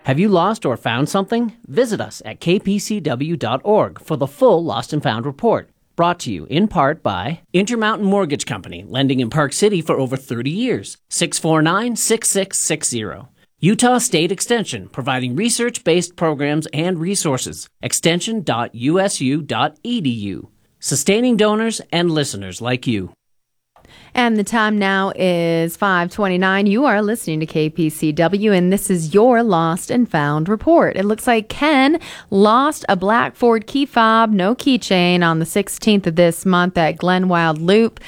Have you lost or found something? Visit us at kpcw.org for the full Lost and Found report. Brought to you in part by Intermountain Mortgage Company, lending in Park City for over 30 years. 649-6660. Utah State Extension, providing research-based programs and resources. extension.usu.edu. Sustaining donors and listeners like you. And the time now is 5:29. You are listening to KPCW, and this is your Lost and Found report. It looks like Ken lost a black Ford key fob, no keychain, on the 16th of this month at Glenwild Loop.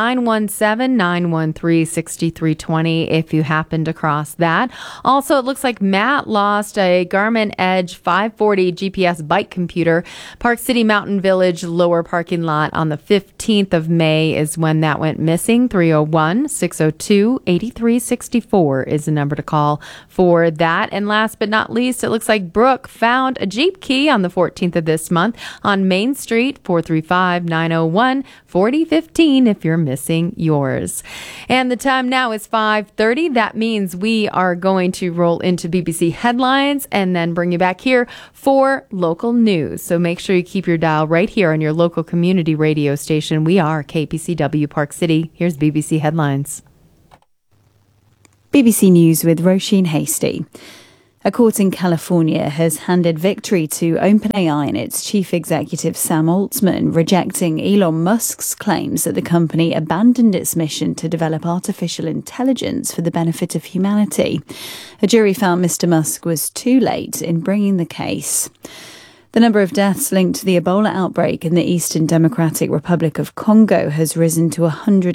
917-913-6320 if you happened across that. Also, it looks like Matt lost a Garmin Edge 540 GPS bike computer. Park City Mountain Village lower parking lot on the 15th of May is when that went missing. 301-602-8364 is the number to call for that. And last but not least, it looks like Brooke found a Jeep key on the 14th of this month on Main Street, 435-901-4015 if you're missing yours. And the time now is 5:30. That means we are going to roll into BBC headlines and then bring you back here for local news. So make sure you keep your dial right here on your local community radio station. We are KPCW Park City. Here's BBC Headlines. BBC News with Roisin Hasty. A court in California has handed victory to OpenAI and its chief executive Sam Altman, rejecting Elon Musk's claims that the company abandoned its mission to develop artificial intelligence for the benefit of humanity. A jury found Mr. Musk was too late in bringing the case. The number of deaths linked to the Ebola outbreak in the Eastern Democratic Republic of Congo has risen to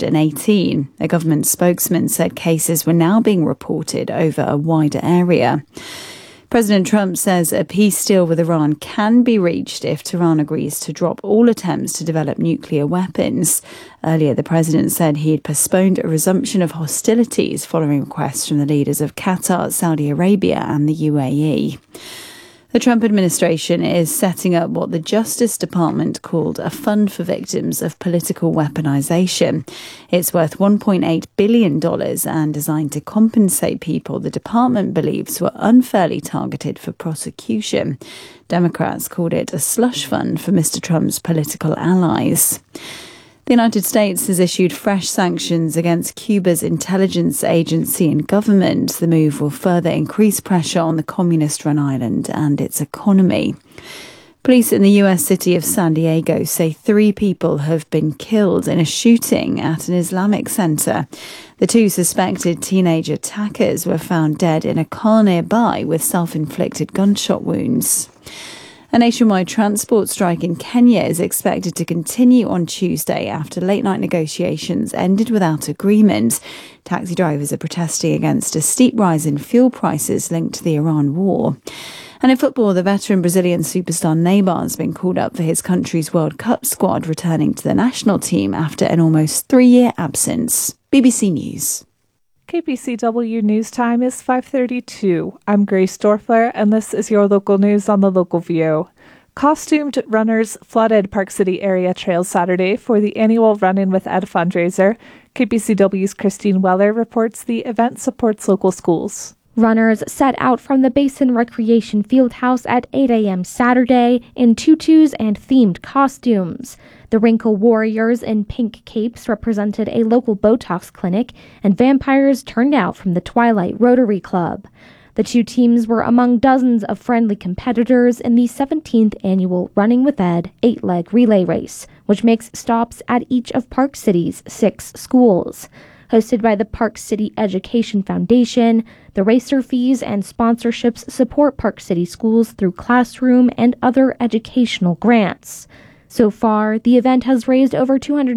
118. A government spokesman said cases were now being reported over a wider area. President Trump says a peace deal with Iran can be reached if Tehran agrees to drop all attempts to develop nuclear weapons. Earlier, the president said he had postponed a resumption of hostilities following requests from the leaders of Qatar, Saudi Arabia and the UAE. The Trump administration is setting up what the Justice Department called a fund for victims of political weaponization. It's worth $1.8 billion and designed to compensate people the department believes were unfairly targeted for prosecution. Democrats called it a slush fund for Mr. Trump's political allies. The United States has issued fresh sanctions against Cuba's intelligence agency and government. The move will further increase pressure on the communist-run island and its economy. Police in the U.S. city of San Diego say 3 people have been killed in a shooting at an Islamic center. The 2 suspected teenage attackers were found dead in a car nearby with self-inflicted gunshot wounds. A nationwide transport strike in Kenya is expected to continue on Tuesday after late-night negotiations ended without agreement. Taxi drivers are protesting against a steep rise in fuel prices linked to the Iran war. And in football, the veteran Brazilian superstar Neymar has been called up for his country's World Cup squad, returning to the national team after an almost 3-year absence. BBC News. KPCW News Time is 5:32. I'm Grace Dorfler, and this is your local news on the Local View. Costumed runners flooded Park City area trails Saturday for the annual Run-In with Ed fundraiser. KPCW's Christine Weller reports the event supports local schools. Runners set out from the Basin Recreation Fieldhouse at 8 a.m. Saturday in tutus and themed costumes. The Wrinkle Warriors in pink capes represented a local Botox clinic, and vampires turned out from the Twilight Rotary Club. The 2 teams were among dozens of friendly competitors in the 17th annual Running with Ed 8-leg relay race, which makes stops at each of Park City's 6 schools. Hosted by the Park City Education Foundation, the racer fees and sponsorships support Park City schools through classroom and other educational grants. So far, the event has raised over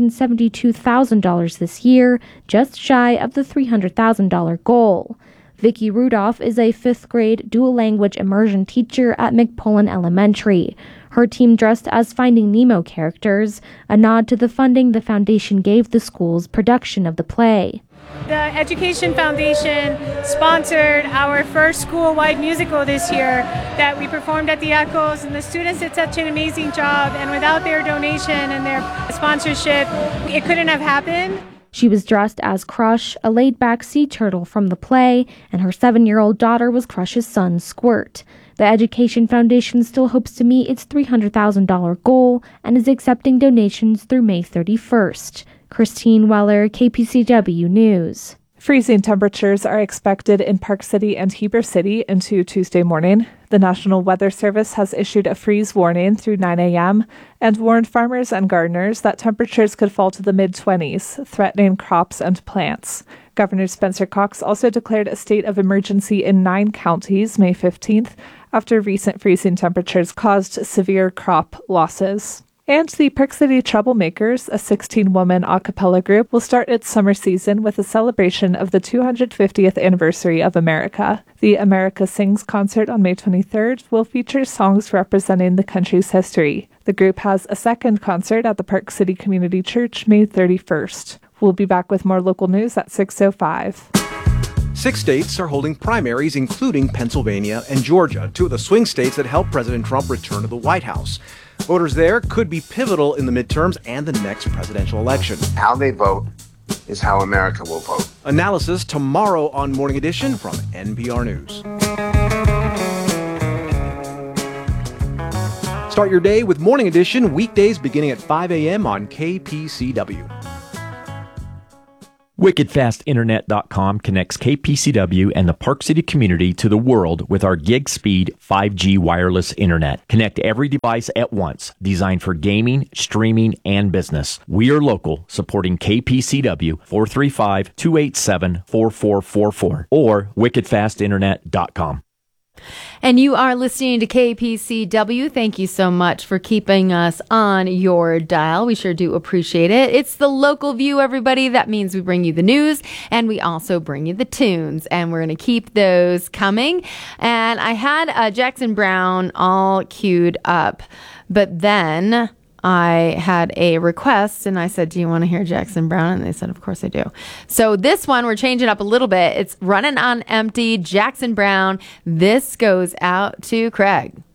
$272,000 this year, just shy of the $300,000 goal. Vicki Rudolph is a 5th grade dual-language immersion teacher at McPullen Elementary. Her team dressed as Finding Nemo characters, a nod to the funding the foundation gave the school's production of the play. The Education Foundation sponsored our first school-wide musical this year that we performed at the Echoes, and the students did such an amazing job, and without their donation and their sponsorship, it couldn't have happened. She was dressed as Crush, a laid-back sea turtle from the play, and her 7-year-old daughter was Crush's son, Squirt. The Education Foundation still hopes to meet its $300,000 goal and is accepting donations through May 31st. Christine Weller, KPCW News. Freezing temperatures are expected in Park City and Heber City into Tuesday morning. The National Weather Service has issued a freeze warning through 9 a.m. and warned farmers and gardeners that temperatures could fall to the mid-20s, threatening crops and plants. Governor Spencer Cox also declared a state of emergency in 9 counties May 15th after recent freezing temperatures caused severe crop losses. And the Park City Troublemakers, a 16-woman a cappella group, will start its summer season with a celebration of the 250th anniversary of America. The America Sings concert on May 23rd will feature songs representing the country's history. The group has a second concert at the Park City Community Church May 31st. We'll be back with more local news at 6:05. 6 states are holding primaries, including Pennsylvania and Georgia, 2 of the swing states that helped President Trump return to the White House. Voters there could be pivotal in the midterms and the next presidential election. How they vote is how America will vote. Analysis tomorrow on Morning Edition from NPR News. Start your day with Morning Edition, weekdays beginning at 5 a.m. on KPCW. WickedFastInternet.com connects KPCW and the Park City community to the world with our gig-speed 5G wireless internet. Connect every device at once, designed for gaming, streaming, and business. We are local, supporting KPCW 435-287-4444 or WickedFastInternet.com. And you are listening to KPCW. Thank you so much for keeping us on your dial. We sure do appreciate it. It's the local view, everybody. That means we bring you the news and we also bring you the tunes. And we're going to keep those coming. And I had Jackson Browne all queued up, but then I had a request and I said, do you want to hear Jackson Browne? And they said, of course I do. So this one, we're changing up a little bit. It's Running on Empty, Jackson Browne. This goes out to Craig.